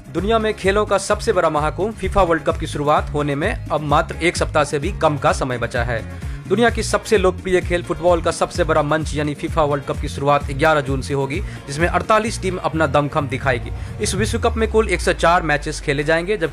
दुनिया में खेलों का सबसे बड़ा महाकुंभ फीफा वर्ल्ड कप की शुरुआत होने में अब मात्र एक सप्ताह से भी कम का समय बचा है। दुनिया की सबसे लोकप्रिय खेल फुटबॉल का सबसे बड़ा मंच यानी फीफा वर्ल्ड कप की शुरुआत 11 जून से होगी, जिसमें 48 टीम अपना दमखम दिखाएगी। इस विश्व कप में कुल 104 मैचेस खेले जाएंगे, जबकि